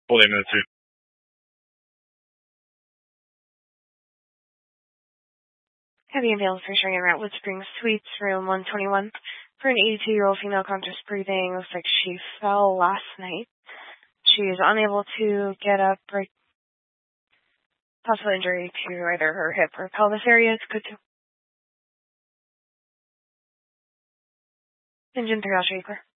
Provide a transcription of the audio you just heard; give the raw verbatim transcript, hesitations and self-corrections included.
Holding minute two. Heavy ambulance returning in Ratwood Springs Suites, room one twenty-one, for an eighty-two-year-old female conscious breathing. Looks like she fell last night. She is unable to get up. Right. Possible injury to either her hip or pelvis areas. Good to. Engine three, I'll show you clear.